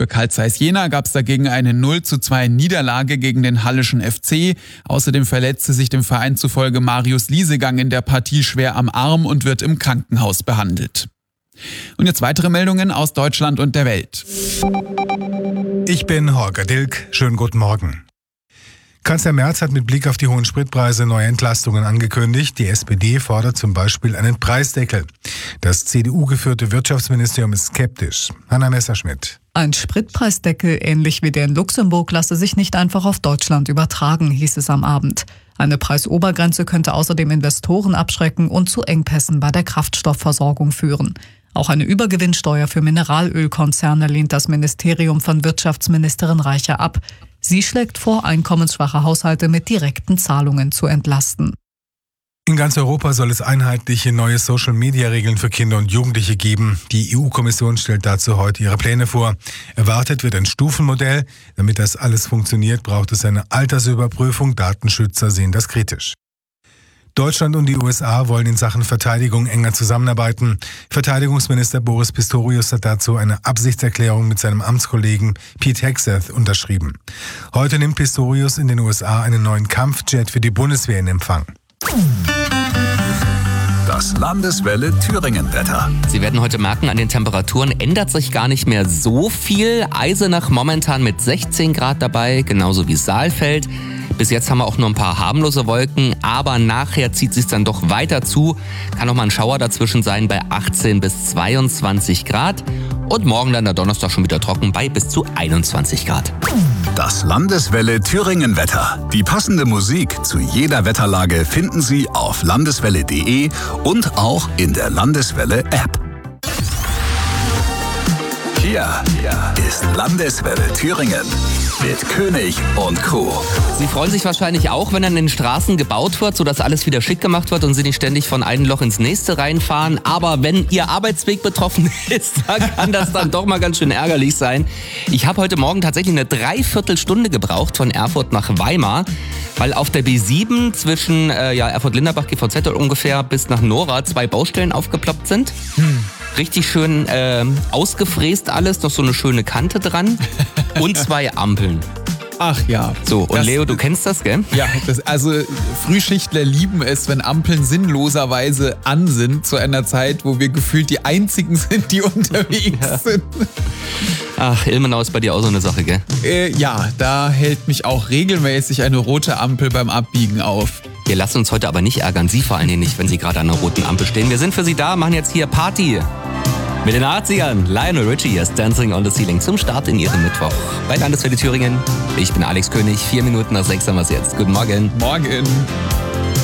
Für Carl Zeiss Jena gab es dagegen eine 0:2 Niederlage gegen den Hallischen FC. Außerdem verletzte sich dem Verein zufolge Marius Liesegang in der Partie schwer am Arm und wird im Krankenhaus behandelt. Und jetzt weitere Meldungen aus Deutschland und der Welt. Ich bin Holger Dilk. Schönen guten Morgen. Kanzler Merz hat mit Blick auf die hohen Spritpreise neue Entlastungen angekündigt. Die SPD fordert zum Beispiel einen Preisdeckel. Das CDU-geführte Wirtschaftsministerium ist skeptisch. Hanna Messerschmidt. Ein Spritpreisdeckel, ähnlich wie der in Luxemburg, lasse sich nicht einfach auf Deutschland übertragen, hieß es am Abend. Eine Preisobergrenze könnte außerdem Investoren abschrecken und zu Engpässen bei der Kraftstoffversorgung führen. Auch eine Übergewinnsteuer für Mineralölkonzerne lehnt das Ministerium von Wirtschaftsministerin Reiche ab. Sie schlägt vor, einkommensschwache Haushalte mit direkten Zahlungen zu entlasten. In ganz Europa soll es einheitliche neue Social-Media-Regeln für Kinder und Jugendliche geben. Die EU-Kommission stellt dazu heute ihre Pläne vor. Erwartet wird ein Stufenmodell. Damit das alles funktioniert, braucht es eine Altersüberprüfung. Datenschützer sehen das kritisch. Deutschland und die USA wollen in Sachen Verteidigung enger zusammenarbeiten. Verteidigungsminister Boris Pistorius hat dazu eine Absichtserklärung mit seinem Amtskollegen Pete Hegseth unterschrieben. Heute nimmt Pistorius in den USA einen neuen Kampfjet für die Bundeswehr in Empfang. Das Landeswelle Thüringen-Wetter. Sie werden heute merken, an den Temperaturen ändert sich gar nicht mehr so viel. Eisenach momentan mit 16 Grad dabei, genauso wie Saalfeld. Bis jetzt haben wir auch nur ein paar harmlose Wolken, aber nachher zieht es sich dann doch weiter zu. Kann auch mal ein Schauer dazwischen sein bei 18 bis 22 Grad. Und morgen dann der Donnerstag schon wieder trocken bei bis zu 21 Grad. Das Landeswelle Thüringen-Wetter. Die passende Musik zu jeder Wetterlage finden Sie auf landeswelle.de und auch in der Landeswelle-App. Hier ist Landeswelle Thüringen mit König und Co. Sie freuen sich wahrscheinlich auch, wenn an den Straßen gebaut wird, sodass alles wieder schick gemacht wird und Sie nicht ständig von einem Loch ins nächste reinfahren. Aber wenn Ihr Arbeitsweg betroffen ist, dann kann das dann doch mal ganz schön ärgerlich sein. Ich habe heute Morgen tatsächlich eine Dreiviertelstunde gebraucht von Erfurt nach Weimar, weil auf der B7 zwischen Erfurt-Linderbach, GVZ ungefähr bis nach Nora 2 Baustellen aufgeploppt sind. Richtig schön ausgefräst alles, noch so eine schöne Kante dran und 2 Ampeln. Ach ja. So, und Leo, du kennst das, gell? Ja, also Frühschichtler lieben es, wenn Ampeln sinnloserweise an sind, zu einer Zeit, wo wir gefühlt die Einzigen sind, die unterwegs sind. Ach, Ilmenau ist bei dir auch so eine Sache, gell? Ja, da hält mich auch regelmäßig eine rote Ampel beim Abbiegen auf. Wir lassen uns heute aber nicht ärgern, Sie vor allen Dingen nicht, wenn Sie gerade an einer roten Ampel stehen. Wir sind für Sie da, machen jetzt hier Party. Mit den 80ern, Lionel Richie ist Dancing on the Ceiling zum Start in Ihrem Mittwoch. Bei Landeswelle Thüringen, ich bin Alex König, 4 Minuten nach 6 haben wir es jetzt. Guten Morgen. Morgen.